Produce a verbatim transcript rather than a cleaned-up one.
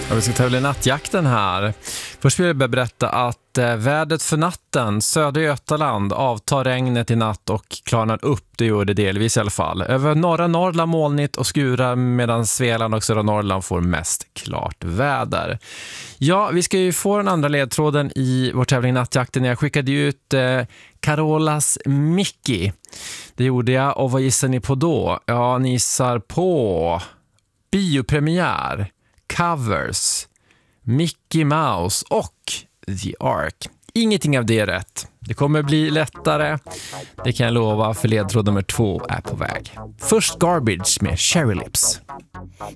Ja, vi ska tävla i nattjakten här. Först vill jag bara berätta att eh, vädret för natten, södra Götaland, avtar regnet i natt och klarnar upp, det gör det delvis i alla fall. Över norra Norrland molnigt och skurar, medan Svealand och södra Norrland får mest klart väder. Ja, vi ska ju få den andra ledtråden i vår tävling i nattjakten. Jag skickade ju ut eh, Carolas Mickey. Det gjorde jag, och vad gissar ni på då? Ja, ni gissar på biopremiär, covers, Mickey Mouse och The Ark. Ingenting av det är rätt. Det kommer bli lättare. Det kan jag lova, för ledtråd nummer två är på väg. Först Garbage med Cherry Lips.